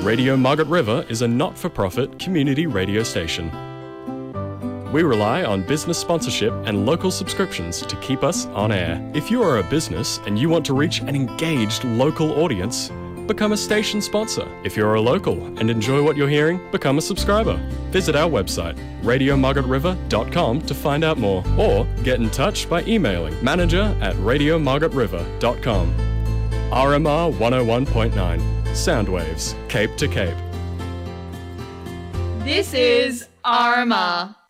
Radio Margaret River is a not-for-profit community radio station. We rely on business sponsorship and local subscriptions to keep us on air. If you are a business and you want to reach an engaged local audience, become a station sponsor. If you're a local and enjoy what you're hearing, become a subscriber. Visit our website, radiomargaretriver.com, to find out more, or get in touch by emailing manager@radiomargaretriver.com. RMR 101.9, Soundwaves, Cape to Cape. This is RMR.